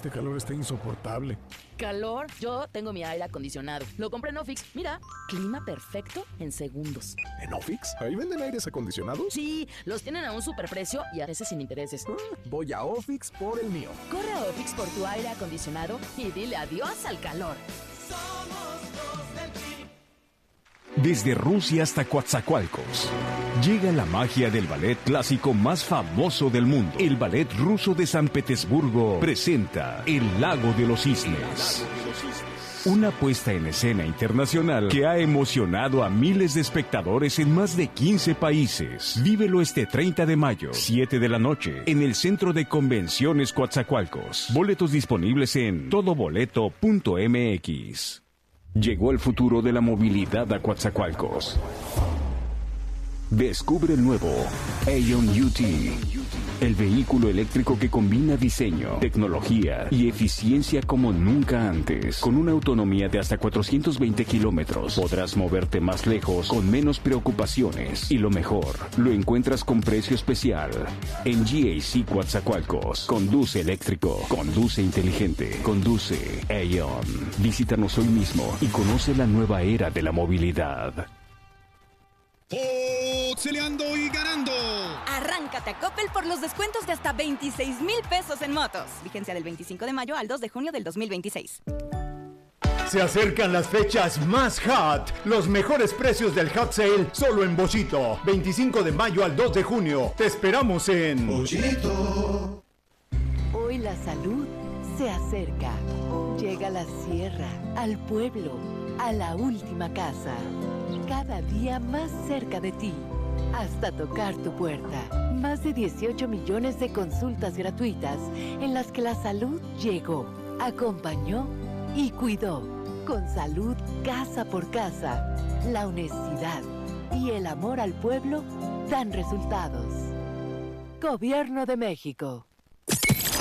Este calor está insoportable. ¿Calor? Yo tengo mi aire acondicionado. Lo compré en Ofix. Mira, clima perfecto en segundos. ¿En Ofix? ¿Ahí venden aires acondicionados? Sí, los tienen a un superprecio y a veces sin intereses. Voy a Ofix por el mío. Corre a Ofix por tu aire acondicionado y dile adiós al calor. Desde Rusia hasta Coatzacoalcos, llega la magia del ballet clásico más famoso del mundo. El Ballet Ruso de San Petersburgo presenta El Lago de los Cisnes. Una puesta en escena internacional que ha emocionado a miles de espectadores en más de 15 países. Vívelo este 30 de mayo, 7 de la noche, en el Centro de Convenciones Coatzacoalcos. Boletos disponibles en todoboleto.mx. Llegó el futuro de la movilidad a Coatzacoalcos. Descubre el nuevo Aion UT, el vehículo eléctrico que combina diseño, tecnología y eficiencia como nunca antes. Con una autonomía de hasta 420 kilómetros, podrás moverte más lejos con menos preocupaciones. Y lo mejor, lo encuentras con precio especial en GAC Coatzacoalcos. Conduce eléctrico, conduce inteligente, conduce Aion. Visítanos hoy mismo y conoce la nueva era de la movilidad. Foxeleando y ganando. Arráncate a Coppel por los descuentos de hasta 26,000 pesos en motos. Vigencia del 25 de mayo al 2 de junio del 2026. Se acercan las fechas más hot. Los mejores precios del hot sale solo en Bollito. 25 de mayo al 2 de junio. Te esperamos en Bollito. Hoy la salud se acerca. Llega a la sierra, al pueblo, a la última casa. Cada día más cerca de ti, hasta tocar tu puerta. Más de 18 millones de consultas gratuitas en las que la salud llegó, acompañó y cuidó. Con salud casa por casa, la honestidad y el amor al pueblo dan resultados. Gobierno de México.